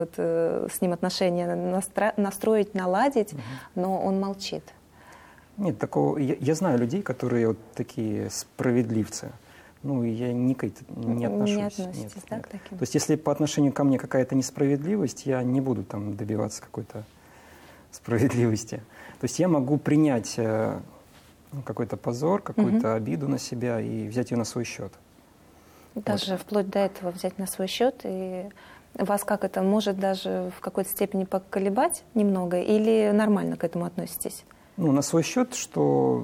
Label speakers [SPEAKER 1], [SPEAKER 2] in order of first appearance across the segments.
[SPEAKER 1] с ним отношения настроить, наладить, но он молчит.
[SPEAKER 2] Нет, такого. Я знаю людей, которые вот такие справедливцы. Ну, я не отношусь.
[SPEAKER 1] Не относитесь,
[SPEAKER 2] нет,
[SPEAKER 1] да,
[SPEAKER 2] нет.
[SPEAKER 1] к таким?
[SPEAKER 2] То есть, если по отношению ко мне какая-то несправедливость, я не буду там добиваться какой-то справедливости. То есть, я могу принять какой-то позор, какую-то обиду на себя и взять ее на свой счет.
[SPEAKER 1] Даже вплоть до этого взять на свой счет, и вас как это может даже в какой-то степени поколебать немного, или нормально к этому относитесь?
[SPEAKER 2] Ну, на свой счет, что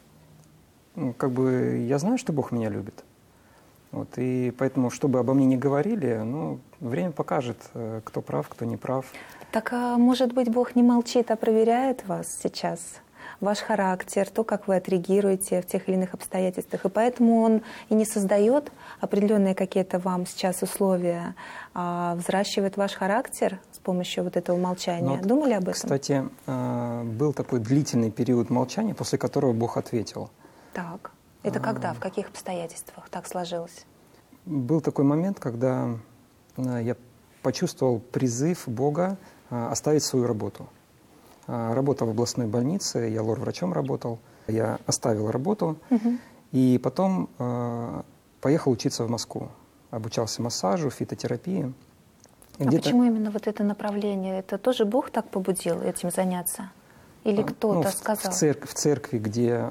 [SPEAKER 2] как бы я знаю, что Бог меня любит. Вот, и поэтому, чтобы обо мне не говорили, время покажет, кто прав, кто не прав.
[SPEAKER 1] Так, может быть, Бог не молчит, а проверяет вас сейчас? Ваш характер, то, как вы отреагируете в тех или иных обстоятельствах. И поэтому Он и не создает определенные какие-то вам сейчас условия, а взращивает ваш характер с помощью вот этого молчания. Думали об этом?
[SPEAKER 2] Кстати, был такой длительный период молчания, после которого Бог ответил.
[SPEAKER 1] Так. Это когда? В каких обстоятельствах так сложилось?
[SPEAKER 2] Был такой момент, когда я почувствовал призыв Бога оставить свою работу. Работал в областной больнице, я лор-врачом работал. Я оставил работу и потом поехал учиться в Москву. Обучался массажу, фитотерапии.
[SPEAKER 1] Почему именно вот это направление? Это тоже Бог так побудил этим заняться? Или кто-то сказал?
[SPEAKER 2] В церкви, где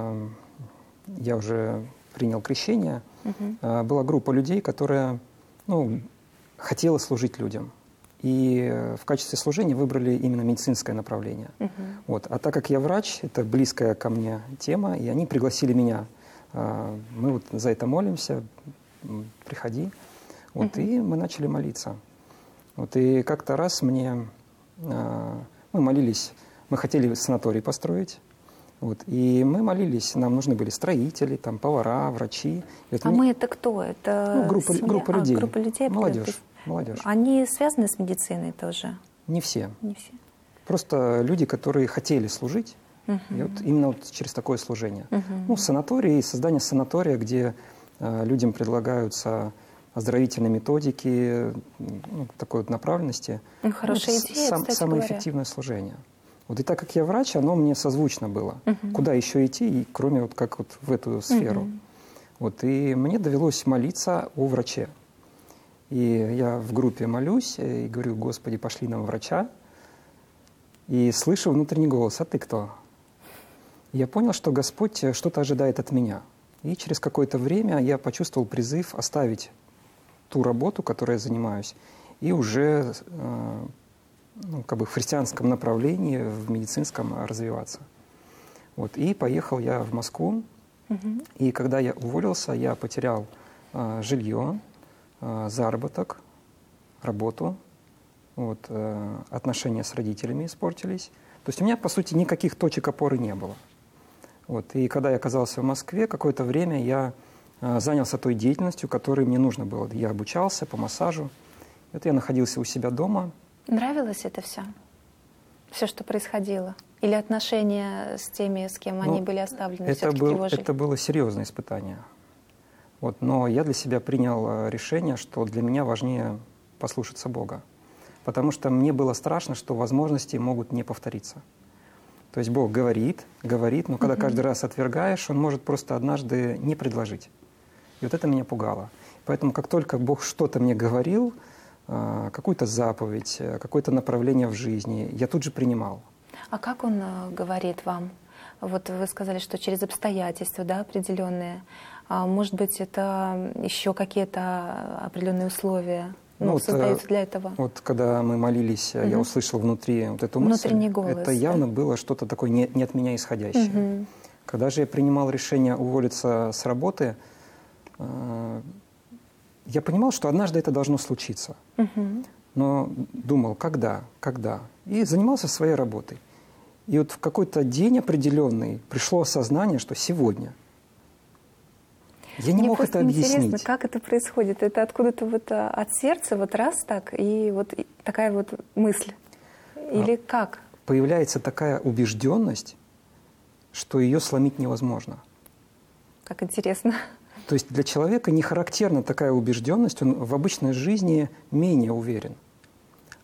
[SPEAKER 2] я уже принял крещение, была группа людей, которая хотела служить людям. И в качестве служения выбрали именно медицинское направление. Вот. А так как я врач, это близкая ко мне тема, и они пригласили меня. Мы вот за это молимся, приходи. Вот, и мы начали молиться. Вот, и как-то раз мы молились, мы хотели санаторий построить. Вот, и мы молились, нам нужны были строители, там, повара, врачи.
[SPEAKER 1] Мы это кто? Это
[SPEAKER 2] группа людей.
[SPEAKER 1] Группа людей.
[SPEAKER 2] Молодежь.
[SPEAKER 1] Они связаны с медициной тоже?
[SPEAKER 2] Не все.
[SPEAKER 1] Не все.
[SPEAKER 2] Просто люди, которые хотели служить, и вот именно через такое служение. Санаторий, создание санатория, где людям предлагаются оздоровительные методики, такой вот направленности.
[SPEAKER 1] Хорошая идея, кстати
[SPEAKER 2] самое
[SPEAKER 1] говоря.
[SPEAKER 2] эффективное служение. Вот и так как я врач, оно мне созвучно было. Куда еще идти, кроме вот как вот в эту сферу. Вот, и мне довелось молиться о враче. И я в группе молюсь и говорю: Господи, пошли нам врача. И слышу внутренний голос: а ты кто? И я понял, что Господь что-то ожидает от меня. И через какое-то время я почувствовал призыв оставить ту работу, которой я занимаюсь, и уже в христианском направлении, в медицинском развиваться. Вот. И поехал я в Москву. И когда я уволился, я потерял жилье, заработок, работу, отношения с родителями испортились. То есть у меня, по сути, никаких точек опоры не было. Вот. И когда я оказался в Москве, какое-то время я занялся той деятельностью, которой мне нужно было. Я обучался по массажу. Это я находился у себя дома.
[SPEAKER 1] Нравилось это все? Все, что происходило? Или отношения с теми, с кем они были оставлены, все-таки тревожили?
[SPEAKER 2] Это было серьезное испытание. Вот, но я для себя принял решение, что для меня важнее послушаться Бога. Потому что мне было страшно, что возможности могут не повториться. То есть Бог говорит, но когда каждый раз отвергаешь, Он может просто однажды не предложить. И вот это меня пугало. Поэтому как только Бог что-то мне говорил, какую-то заповедь, какое-то направление в жизни, я тут же принимал.
[SPEAKER 1] А как Он говорит вам? Вот вы сказали, что через обстоятельства, да, определенные. Может быть, это еще какие-то определенные условия создаются для этого?
[SPEAKER 2] Вот когда мы молились, я услышал внутри вот эту мысль.
[SPEAKER 1] Внутренний голос.
[SPEAKER 2] Это явно было что-то такое не от меня исходящее. Когда же я принимал решение уволиться с работы, я понимал, что однажды это должно случиться. Но думал, когда? И занимался своей работой. И вот в какой-то день определенный пришло осознание, что сегодня. Я не мог это объяснить. Мне
[SPEAKER 1] интересно, как это происходит? Это откуда-то вот от сердца, вот раз так, и вот такая вот мысль? Или как?
[SPEAKER 2] Появляется такая убежденность, что ее сломить невозможно.
[SPEAKER 1] Как интересно.
[SPEAKER 2] То есть для человека не характерна такая убежденность, он в обычной жизни менее уверен.